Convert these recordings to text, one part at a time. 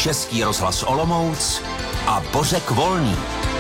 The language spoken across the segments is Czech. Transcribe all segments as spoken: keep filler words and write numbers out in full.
Český rozhlas Olomouc a Bořek Volný.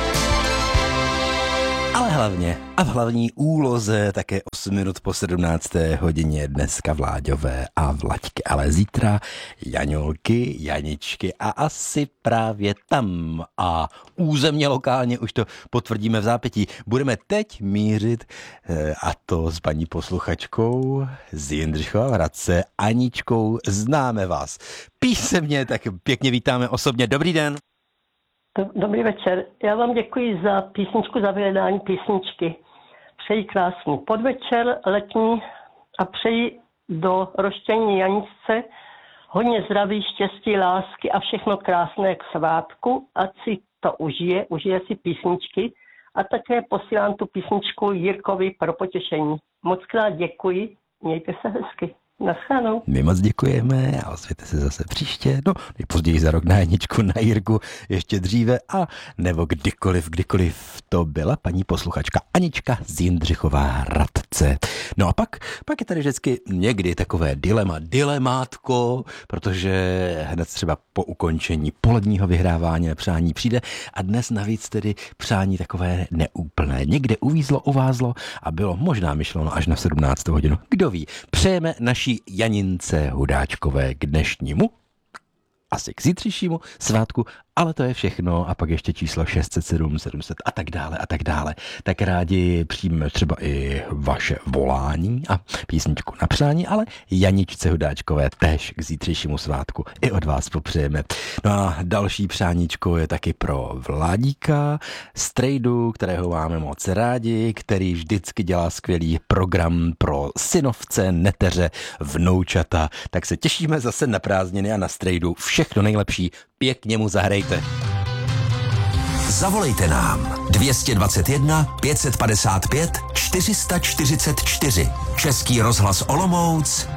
Ale hlavně a v hlavní úloze také osm minut po sedmnácté hodině dneska Vláďové a Vlaďky, ale zítra Jaňolky, Janičky a asi právě tam a územně lokálně už to potvrdíme v zápětí. Budeme teď mířit a to s paní posluchačkou z Jindřichova Hradce, Aničkou. Známe vás písemně, tak pěkně vítáme osobně. Dobrý den. Dobrý večer. Já vám děkuji za písničku, za vyhledání písničky. Přeji krásný podvečer letní a přeji do roštění Janičce hodně zdraví, štěstí, lásky a všechno krásné k svátku. Ať si to užije, užije si písničky a také posílám tu písničku Jirkovi pro potěšení. Moc krát děkuji, mějte se hezky. Naschledanou. My moc děkujeme a ozvěte se zase příště, no nejpozději za rok na Janičku, na Jirku, ještě dříve a nebo kdykoliv, kdykoliv to byla paní posluchačka Anička z Jindřichova Hradce. No a pak, pak je tady vždycky někdy takové dilema, dilemátko, protože hned třeba po ukončení poledního vyhrávání na přání přijde a dnes navíc tedy přání takové neúplné. Někde uvízlo, uvázlo a bylo možná myšleno až na sedmnáctou hodinu. Kdo ví, přejeme naší Janince Hudáčkové k dnešnímu, asi k zítřejšímu svátku, ale to je všechno a pak ještě číslo šest set sedm, sedm set a tak dále a tak dále. Tak rádi přijmeme třeba i vaše volání a písničku na přání, ale Janičce Hudáčkové též k zítřejšímu svátku i od vás popřejeme. No a další přáníčko je taky pro Vládíka Strejdu, kterého máme moc rádi, který vždycky dělá skvělý program pro synovce, neteře, vnoučata. Tak se těšíme zase na prázdniny a na Strejdu. Všechno nejlepší, pěkně mu zahrajte. Zavolejte nám dvě dvacet jedna, pět set padesát pět, čtyři sta čtyřicet čtyři. Český rozhlas Olomouc.